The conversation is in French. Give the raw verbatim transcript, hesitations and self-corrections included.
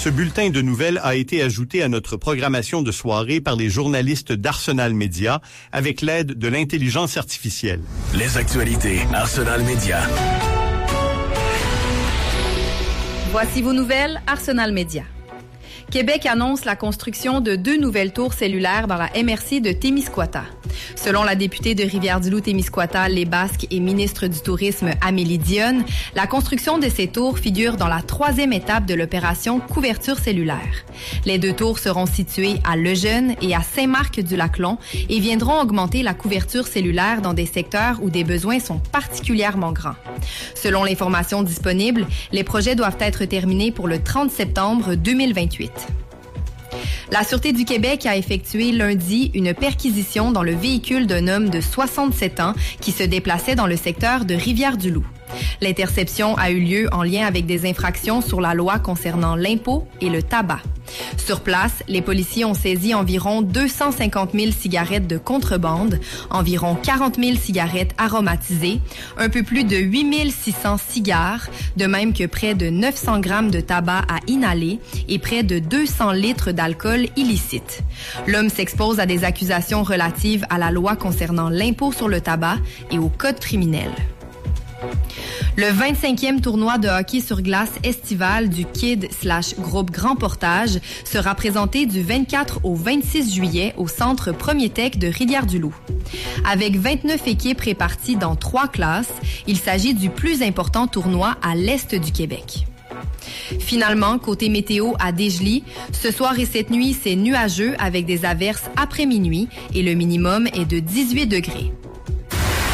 Ce bulletin de nouvelles a été ajouté à notre programmation de soirée par les journalistes d'Arsenal Média avec l'aide de l'intelligence artificielle. Les actualités Arsenal Média. Voici vos nouvelles Arsenal Média. Québec annonce la construction de deux nouvelles tours cellulaires dans la M R C de Témiscouata. Selon la députée de Rivière-du-Loup-Témiscouata, les Basques et ministre du Tourisme Amélie Dionne, la construction de ces tours figure dans la troisième étape de l'opération couverture cellulaire. Les deux tours seront situées à Lejeune et à Saint-Marc-du-Lac-Long et viendront augmenter la couverture cellulaire dans des secteurs où des besoins sont particulièrement grands. Selon l'information disponible, les projets doivent être terminés pour le trente septembre deux mille vingt-huit. La Sûreté du Québec a effectué lundi une perquisition dans le véhicule d'un homme de soixante-sept ans qui se déplaçait dans le secteur de Rivière-du-Loup. L'interception a eu lieu en lien avec des infractions sur la loi concernant l'impôt et le tabac. Sur place, les policiers ont saisi environ deux cent cinquante mille cigarettes de contrebande, environ quarante mille cigarettes aromatisées, un peu plus de huit mille six cents cigares, de même que près de neuf cents grammes de tabac à inhaler et près de deux cents litres d'alcool illicite. L'homme s'expose à des accusations relatives à la loi concernant l'impôt sur le tabac et au code criminel. Le vingt-cinquième tournoi de hockey sur glace estival du Kid slash groupe Grand Portage sera présenté du vingt-quatre au vingt-six juillet au centre Premier Tech de Rivière-du-Loup. Avec vingt-neuf équipes réparties dans trois classes, il s'agit du plus important tournoi à l'est du Québec. Finalement, côté météo à Desjely, ce soir et cette nuit, c'est nuageux avec des averses après minuit et le minimum est de dix-huit degrés.